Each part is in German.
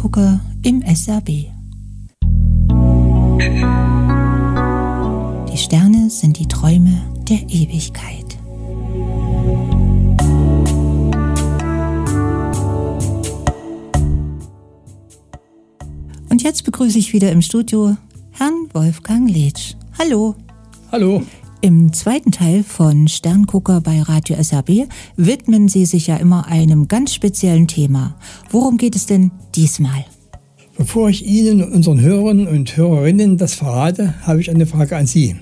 Sterngucker im SRB. Die Sterne sind die Träume der Ewigkeit. Und jetzt begrüße ich wieder im Studio Herrn Wolfgang Letsch. Hallo. Hallo. Im zweiten Teil von Sterngucker bei Radio SRB widmen Sie sich ja immer einem ganz speziellen Thema. Worum geht es denn diesmal? Bevor ich Ihnen und unseren Hörern und Hörerinnen das verrate, habe ich eine Frage an Sie.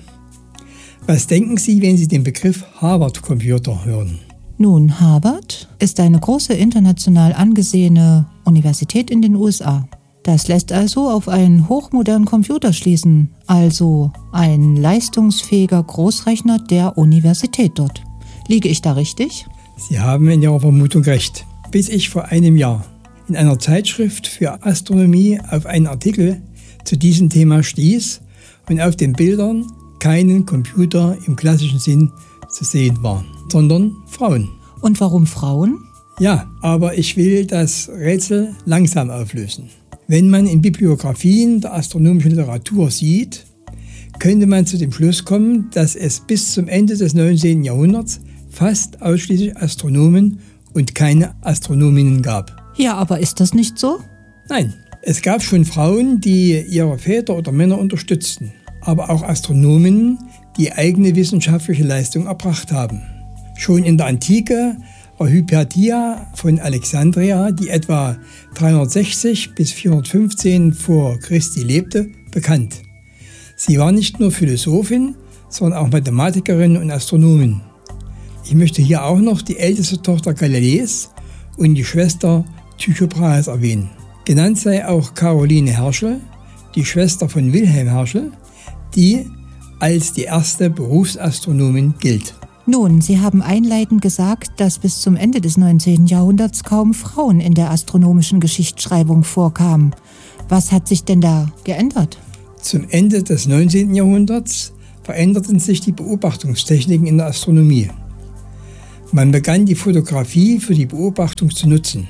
Was denken Sie, wenn Sie den Begriff Harvard-Computer hören? Nun, Harvard ist eine große international angesehene Universität in den USA. Das lässt also auf einen hochmodernen Computer schließen, also ein leistungsfähiger Großrechner der Universität dort. Liege ich da richtig? Sie haben in Ihrer Vermutung recht. Bis ich vor einem Jahr in einer Zeitschrift für Astronomie auf einen Artikel zu diesem Thema stieß und auf den Bildern keinen Computer im klassischen Sinn zu sehen waren, sondern Frauen. Und warum Frauen? Ja, aber ich will das Rätsel langsam auflösen. Wenn man in Bibliografien der astronomischen Literatur sieht, könnte man zu dem Schluss kommen, dass es bis zum Ende des 19. Jahrhunderts fast ausschließlich Astronomen und keine Astronominnen gab. Ja, aber ist das nicht so? Nein, es gab schon Frauen, die ihre Väter oder Männer unterstützten, aber auch Astronominnen, die eigene wissenschaftliche Leistung erbracht haben. Schon in der Antike war Hypatia von Alexandria, die etwa 360 bis 415 vor Christi lebte, bekannt. Sie war nicht nur Philosophin, sondern auch Mathematikerin und Astronomin. Ich möchte hier auch noch die älteste Tochter Galileis und die Schwester Tycho Brahes erwähnen. Genannt sei auch Caroline Herschel, die Schwester von Wilhelm Herschel, die als die erste Berufsastronomin gilt. Nun, Sie haben einleitend gesagt, dass bis zum Ende des 19. Jahrhunderts kaum Frauen in der astronomischen Geschichtsschreibung vorkamen. Was hat sich denn da geändert? Zum Ende des 19. Jahrhunderts veränderten sich die Beobachtungstechniken in der Astronomie. Man begann die Fotografie für die Beobachtung zu nutzen.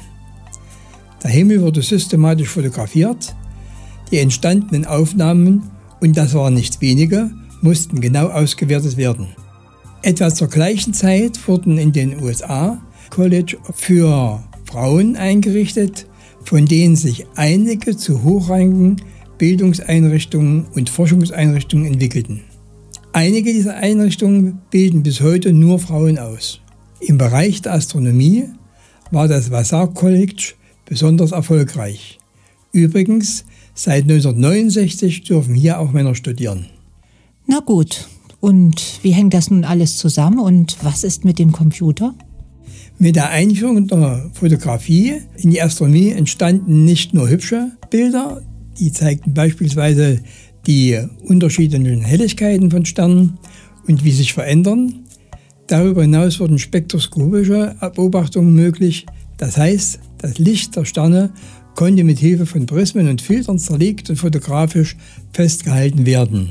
Der Himmel wurde systematisch fotografiert, die entstandenen Aufnahmen, und das waren nicht wenige, mussten genau ausgewertet werden. Etwa zur gleichen Zeit wurden in den USA College für Frauen eingerichtet, von denen sich einige zu hochrangigen Bildungseinrichtungen und Forschungseinrichtungen entwickelten. Einige dieser Einrichtungen bilden bis heute nur Frauen aus. Im Bereich der Astronomie war das Vassar College besonders erfolgreich. Übrigens, seit 1969 dürfen hier auch Männer studieren. Na gut. Und wie hängt das nun alles zusammen und was ist mit dem Computer? Mit der Einführung der Fotografie in die Astronomie entstanden nicht nur hübsche Bilder, die zeigten beispielsweise die unterschiedlichen Helligkeiten von Sternen und wie sie sich verändern. Darüber hinaus wurden spektroskopische Beobachtungen möglich. Das heißt, das Licht der Sterne konnte mit Hilfe von Prismen und Filtern zerlegt und fotografisch festgehalten werden.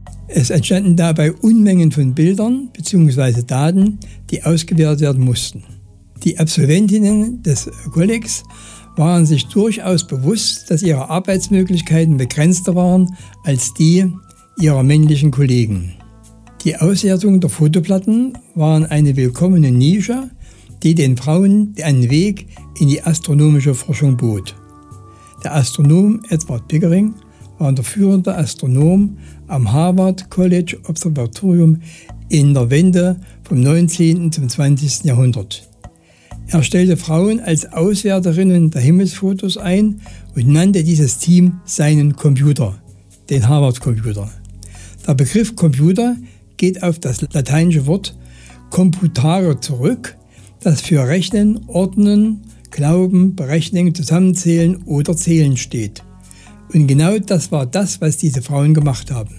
Es entstanden dabei Unmengen von Bildern bzw. Daten, die ausgewertet werden mussten. Die Absolventinnen des Kollegs waren sich durchaus bewusst, dass ihre Arbeitsmöglichkeiten begrenzter waren als die ihrer männlichen Kollegen. Die Auswertung der Fotoplatten waren eine willkommene Nische, die den Frauen einen Weg in die astronomische Forschung bot. Der Astronom Edward Pickering war der führende Astronom am Harvard College Observatorium in der Wende vom 19. zum 20. Jahrhundert. Er stellte Frauen als Auswerterinnen der Himmelsfotos ein und nannte dieses Team seinen Computer, den Harvard-Computer. Der Begriff Computer geht auf das lateinische Wort computare zurück, das für Rechnen, Ordnen, Glauben, Berechnen, Zusammenzählen oder Zählen steht. Und genau das war das, was diese Frauen gemacht haben.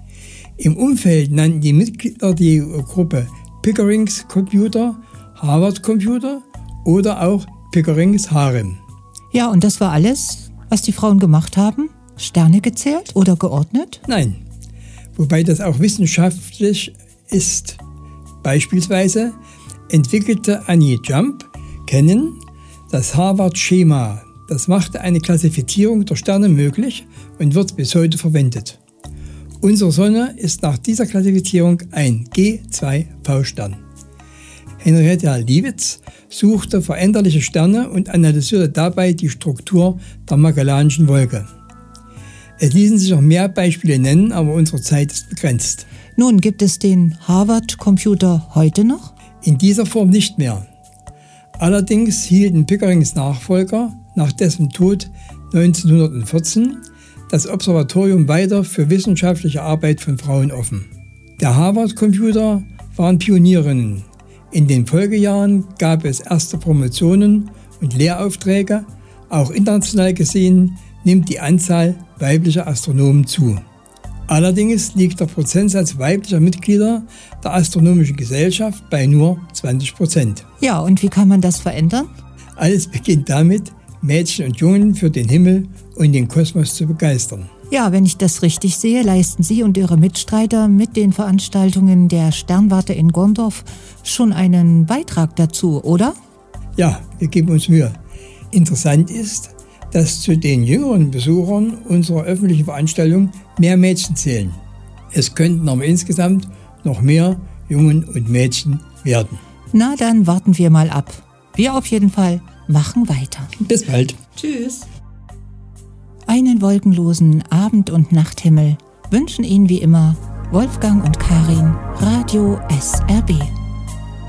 Im Umfeld nannten die Mitglieder die Gruppe Pickerings Computer, Harvard Computer oder auch Pickerings Harem. Ja, und das war alles, was die Frauen gemacht haben? Sterne gezählt oder geordnet? Nein, wobei das auch wissenschaftlich ist. Beispielsweise entwickelte Annie Jump das Harvard-Schema, Das machte eine Klassifizierung der Sterne möglich und wird bis heute verwendet. Unsere Sonne ist nach dieser Klassifizierung ein G2V-Stern. Henrietta Leavitt suchte veränderliche Sterne und analysierte dabei die Struktur der Magellanischen Wolke. Es ließen sich noch mehr Beispiele nennen, aber unsere Zeit ist begrenzt. Nun, gibt es den Harvard-Computer heute noch? In dieser Form nicht mehr. Allerdings hielten Pickerings Nachfolger nach dessen Tod 1914 das Observatorium weiter für wissenschaftliche Arbeit von Frauen offen. Der Harvard-Computer waren Pionierinnen. In den Folgejahren gab es erste Promotionen und Lehraufträge. Auch international gesehen nimmt die Anzahl weiblicher Astronomen zu. Allerdings liegt der Prozentsatz weiblicher Mitglieder der Astronomischen Gesellschaft bei nur 20%. Ja, und wie kann man das verändern? Alles beginnt damit, Mädchen und Jungen für den Himmel und den Kosmos zu begeistern. Ja, wenn ich das richtig sehe, leisten Sie und Ihre Mitstreiter mit den Veranstaltungen der Sternwarte in Gondorf schon einen Beitrag dazu, oder? Ja, wir geben uns Mühe. Interessant ist, dass zu den jüngeren Besuchern unserer öffentlichen Veranstaltung mehr Mädchen zählen. Es könnten aber insgesamt noch mehr Jungen und Mädchen werden. Na, dann warten wir mal ab. Wir auf jeden Fall machen weiter. Bis bald. Tschüss. Einen wolkenlosen Abend- und Nachthimmel wünschen Ihnen wie immer Wolfgang und Karin, Radio SRB.